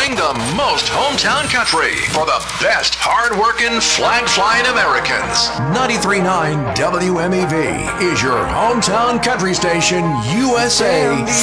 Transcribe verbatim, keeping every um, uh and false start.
playing the most hometown country for the best hard-working, flag-flying Americans. ninety-three point nine W M E V is your hometown country station, U S A